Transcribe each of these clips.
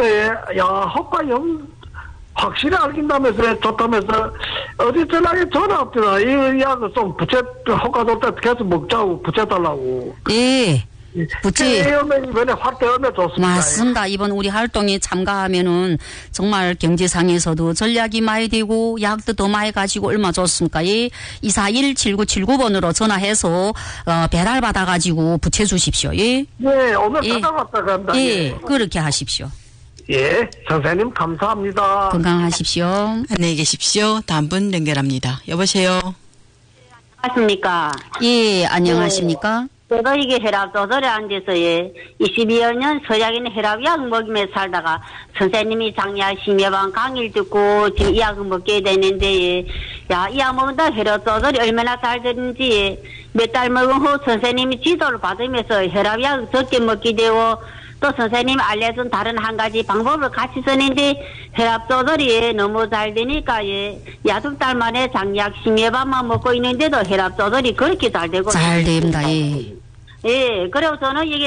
보니까, 야, 효과형 확실히 알긴다면서, 좋다면서, 어디 전화에 전화 없더라. 이 약을 좀 효과 좋다 계속 먹자고, 붙여달라고. 예. 부치. 이번에 활동하면 좋습니다. 맞습니다. 이번 우리 활동에 참가하면은 정말 경제상에서도 전략이 많이 되고 약도 더 많이 가지고 얼마 좋습니까? 예. 241-7979번으로 전화해서 배달 받아가지고 붙여주십시오. 예. 네, 오늘 예. 받아갔다 간다. 예. 그렇게 하십시오. 예, 선생님 감사합니다. 건강하십시오. 안녕히 계십시오. 다음 분 연결합니다. 여보세요. 안녕하십니까. 예, 안녕하십니까. 제가 이게 혈압 조절에 앉아서 22여 년 서양인 혈압약 먹이며 살다가 선생님이 장약 심혈관 강의를 듣고 지금 이 약을 먹게 되는데 야, 이 약 먹는다 혈압 조절이 얼마나 잘 되는지 몇 달 먹은 후 선생님이 지도를 받으면서 혈압약 적게 먹게 되고 또 선생님이 알려준 다른 한 가지 방법을 같이 쓰는데 혈압 조절이 너무 잘 되니까 야두 달 만에 장약 심혈관만 먹고 있는데도 혈압 조절이 그렇게 잘 되고 잘 됩니다. 예. 예, 그리고 저는 이게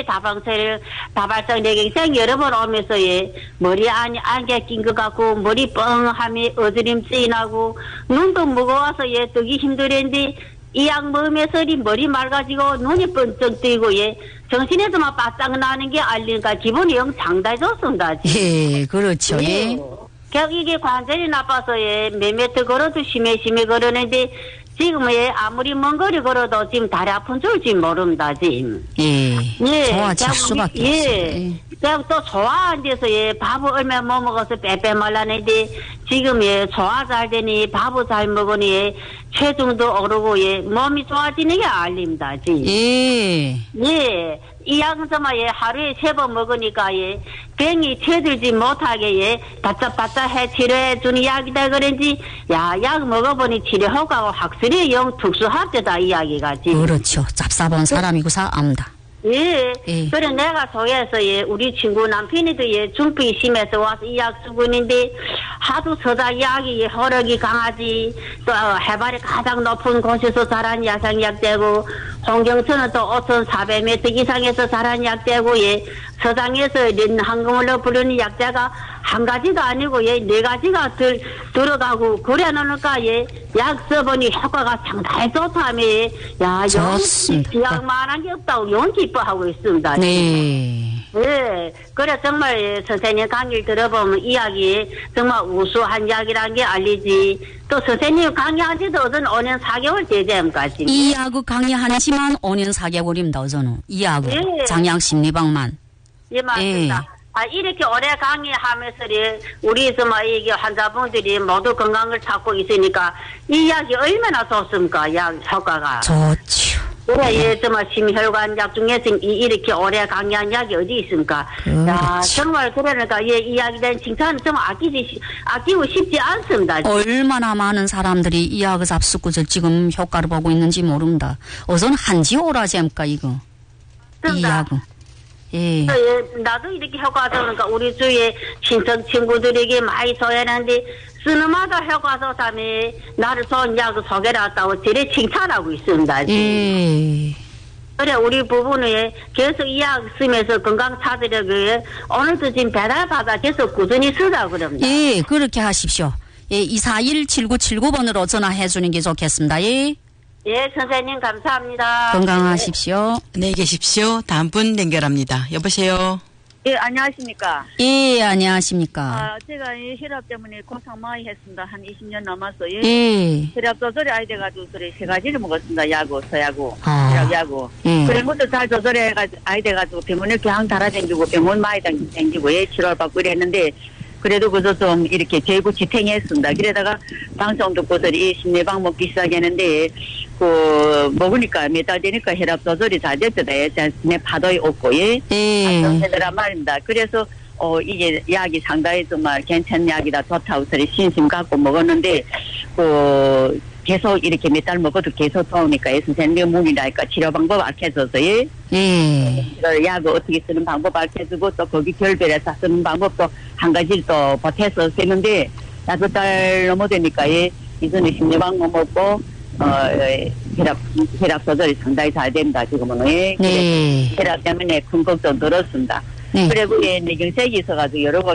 다발성 뇌경색 여러 번 오면서 머리 안에 안개 낀 것 같고 머리 뻥하며 어지럼증이 나고 눈도 무거워서 뜨기 힘들었는데 이 약 먹으면서 머리 맑아지고 눈이 번쩍 뜨이고 정신에서만 바짝 나는 게 알리니까 기분이 영 상당히 좋습니다. 예, 그렇죠. 예. 결국 이게 관절이 나빠서 몇 미터 걸어도 심해 걸었는데 지금 아무리 먼 거리 걸어도 지금 다리 아픈 줄 지금 모릅니다, 지금. 예. 예. 좋아질 수밖에 없어요. 그리고 또 소화 안 돼서 밥을 얼마 못 먹어서 빼빼 말라는데 지금 소화 잘 되니 밥을 잘 먹으니 체중도 오르고 몸이 좋아지는 게 알립니다, 지금. 예. 예. 이 약은 정말 하루에 3번 먹으니까 병이 쳐들지 못하게 바짝바짝 치료해 주는 약이다 그런지 약 먹어보니 치료 효과가 확실히 영 특수합니다 이 약이가 지금. 그렇죠. 짭싸본 사람이고사 압니다. 예. 예. 그래 내가 소개해서 우리 친구 남편이도 중풍이 심해서 와서 이 약 쓰고 있는데 하도 서자 약이 호력이 강하지 또 해발이 가장 높은 곳에서 자란 야상약되고 홍경천은 또 5,400m 이상에서 자란 약되고 서장에서 린항금으로 부르는 약자가 한 가지도 아니고 4가지가 들어가고 그래 놓으니까 약 써보니 효과가 상당히 좋다며 좋습니다. 약만한 게 없다고 영 기뻐하고 있습니다. 네. 네. 그래 정말 선생님 강의를 들어보면 이 약이 정말 우수한 약이라는 게 알리지 또 선생님 강의한 지도 어전 5년 4개월 되지 않습니까? 이 약을 강의한 지만 5년 4개월입니다. 저는 이 약을 장약 심리방만. 예, 맞습니다. 이렇게 오래 강의하면서 우리 이게 환자분들이 모두 건강을 찾고 있으니까 이 약이 얼마나 좋습니까? 약 효과가. 좋죠. 그래, 정말 심혈관 약 중에서 이렇게 오래 강의한 약이 어디 있습니까? 야, 정말 그러니까 이 약에 대한 칭찬은 정말 아끼고 싶지 않습니다. 얼마나 많은 사람들이 이 약을 잡수고 지금 효과를 보고 있는지 모릅니다. 우선 한지 오라지 않습니까 이거. 이 약은. 예. 나도 이렇게 효과가 좋으니까 우리 주위에 친척 친구들에게 많이 소개하는데 쓰는마다 효과 좋다며 나를 좋은 약을 소개를 했다고 저래 칭찬하고 있습니다. 예. 그래 우리 부부는 계속 이 약 쓰면서 건강 찾으려고 오늘도 지금 배달받아 계속 꾸준히 쓰자 그럽니다. 예, 그렇게 하십시오. 예, 241-7979번으로 전화해 주는 게 좋겠습니다. 예. 예, 선생님 감사합니다. 건강하십시오. 안녕히 계십시오. 다음 분 연결합니다. 여보세요. 예, 안녕하십니까. 예, 안녕하십니까. 제가 이 혈압 때문에 고생 많이 했습니다. 한 20년 넘었어요. 예. 혈압 조절이 아이 돼가지고 그래 3가지를 먹었습니다. 야구, 서야구, 아. 혈압 야구. 예. 그런 것도 잘 조절해가지고 아이 돼가지고 병원에 그냥 달아다니고 병원 많이 다니고 치료를 받고 이랬는데 그래도 그저 좀 이렇게 재고 지탱했습니다. 그러다가 방송 듣고서 이 심리방 먹기 시작했는데 먹으니까 몇 달 되니까 혈압 조절이 잘 됐더래. 내 파도에 없고 되더란 말입니다. 그래서 이게 약이 상당히 정말 괜찮은 약이다 좋다고 소리 신심 갖고 먹었는데 계속 이렇게 몇 달 먹어도 계속 좋으니까 선생님 문의라니까 치료 방법 알려줘서 약을 어떻게 쓰는 방법 알려주고 또 거기 결별해서 쓰는 방법도 한 가지를 또 보태서 쓰는데 5달 넘어되니까 이전에 심리방 먹고 혈압 조절이 상당히 잘 된다 지금은 혈압 때문에 큰 걱정 들었습니다. 그리고 뇌경색이 있어가지고 여러